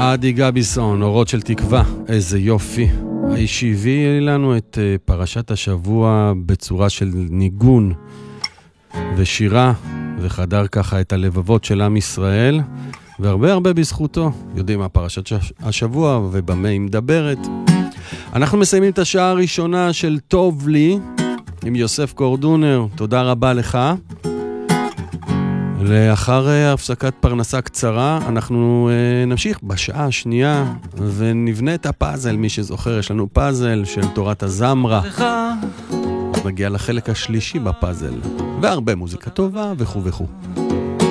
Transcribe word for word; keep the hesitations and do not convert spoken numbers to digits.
אדי גביסון, אורות של תקווה, איזה יופי. האיש הביא לנו את פרשת השבוע בצורה של ניגון ושירה, וחדר ככה את הלבבות של עם ישראל, והרבה הרבה בזכותו. יודעים מה פרשת השבוע ובמה היא מדברת. אנחנו מסיימים את השעה הראשונה של טוב לי עם יוסף קורדונר. תודה רבה לך. לאחר הפסקת פרנסה קצרה, אנחנו נמשיך בשעה השנייה ונבנה את הפאזל. מי שזוכר, יש לנו פאזל של תורת הזמרה. נגיע לחלק השלישי בפאזל, והרבה מוזיקה טובה וכו' וכו'.